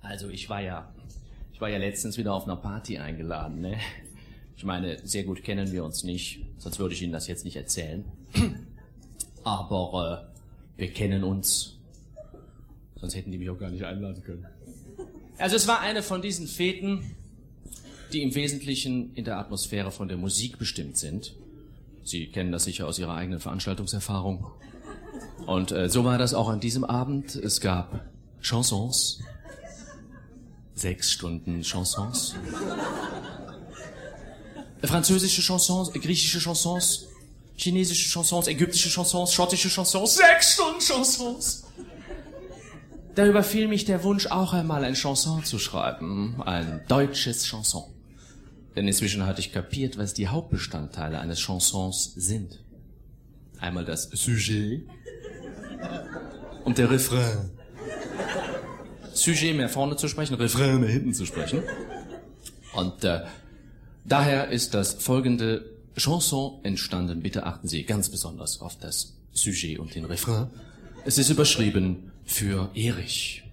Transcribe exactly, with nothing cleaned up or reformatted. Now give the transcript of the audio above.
Also ich war ja, ich war ja letztens wieder auf einer Party eingeladen, ne? Ich meine, sehr gut kennen wir uns nicht, sonst würde ich Ihnen das jetzt nicht erzählen. Aber äh, wir kennen uns, sonst hätten die mich auch gar nicht einladen können. Also es war eine von diesen Feten, die im Wesentlichen in der Atmosphäre von der Musik bestimmt sind. Sie kennen das sicher aus Ihrer eigenen Veranstaltungserfahrung. Und äh, so war das auch an diesem Abend. Es gab Chansons, sechs Stunden Chansons, französische Chansons, griechische Chansons, chinesische Chansons, ägyptische Chansons, schottische Chansons, sechs Stunden Chansons. Da überfiel mich der Wunsch, auch einmal ein Chanson zu schreiben, ein deutsches Chanson. Denn inzwischen hatte ich kapiert, was die Hauptbestandteile eines Chansons sind. Einmal das Sujet und der Refrain. Sujet mehr vorne zu sprechen, Refrain mehr hinten zu sprechen. Und äh, daher ist das folgende Chanson entstanden. Bitte achten Sie ganz besonders auf das Sujet und den Refrain. Es ist überschrieben für Erich.